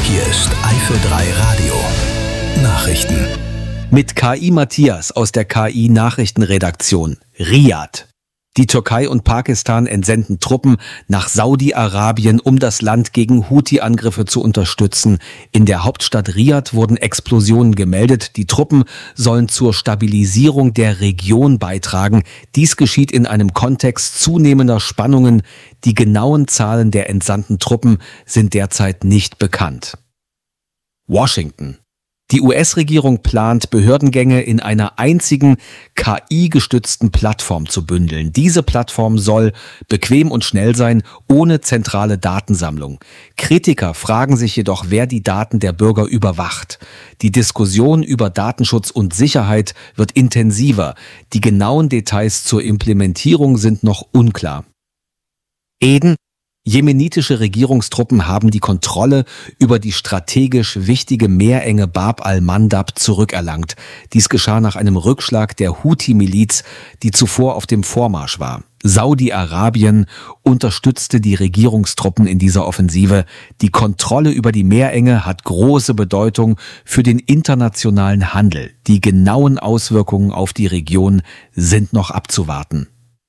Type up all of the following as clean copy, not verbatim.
Hier ist Eifel 3 Radio. Nachrichten. Mit KI Matthias aus der KI Nachrichtenredaktion. Riyadh. Die Türkei und Pakistan entsenden Truppen nach Saudi-Arabien, um das Land gegen Houthi-Angriffe zu unterstützen. In der Hauptstadt Riyadh wurden Explosionen gemeldet. Die Truppen sollen zur Stabilisierung der Region beitragen. Dies geschieht in einem Kontext zunehmender Spannungen. Die genauen Zahlen der entsandten Truppen sind derzeit nicht bekannt. Washington. Die US-Regierung plant, Behördengänge in einer einzigen KI-gestützten Plattform zu bündeln. Diese Plattform soll bequem und schnell sein, ohne zentrale Datensammlung. Kritiker fragen sich jedoch, wer die Daten der Bürger überwacht. Die Diskussion über Datenschutz und Sicherheit wird intensiver. Die genauen Details zur Implementierung sind noch unklar. Eden. Jemenitische Regierungstruppen haben die Kontrolle über die strategisch wichtige Meerenge Bab al-Mandab zurückerlangt. Dies geschah nach einem Rückschlag der Houthi-Miliz, die zuvor auf dem Vormarsch war. Saudi-Arabien unterstützte die Regierungstruppen in dieser Offensive. Die Kontrolle über die Meerenge hat große Bedeutung für den internationalen Handel. Die genauen Auswirkungen auf die Region sind noch abzuwarten.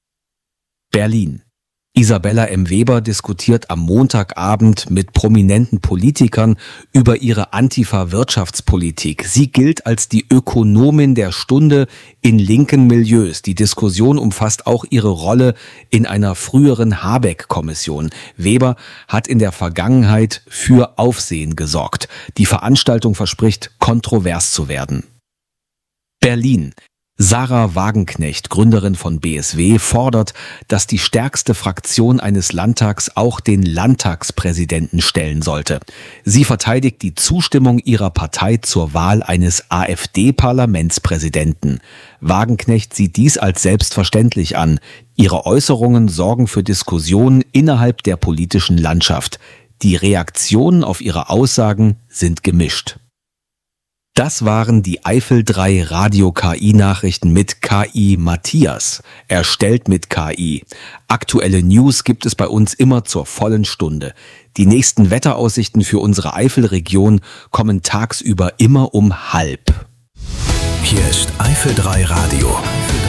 Berlin. Isabella M. Weber diskutiert am Montagabend mit prominenten Politikern über ihre Antifa-Wirtschaftspolitik. Sie gilt als die Ökonomin der Stunde in linken Milieus. Die Diskussion umfasst auch ihre Rolle in einer früheren Habeck-Kommission. Weber hat in der Vergangenheit für Aufsehen gesorgt. Die Veranstaltung verspricht, kontrovers zu werden. Berlin. Sarah Wagenknecht, Gründerin von BSW, fordert, dass die stärkste Fraktion eines Landtags auch den Landtagspräsidenten stellen sollte. Sie verteidigt die Zustimmung ihrer Partei zur Wahl eines AfD-Parlamentspräsidenten. Wagenknecht sieht dies als selbstverständlich an. Ihre Äußerungen sorgen für Diskussionen innerhalb der politischen Landschaft. Die Reaktionen auf ihre Aussagen sind gemischt. Das waren die Eifel 3 Radio-KI-Nachrichten mit KI Matthias, erstellt mit KI. Aktuelle News gibt es bei uns immer zur vollen Stunde. Die nächsten Wetteraussichten für unsere Eifelregion kommen tagsüber immer um 12:30. Hier ist Eifel 3 Radio.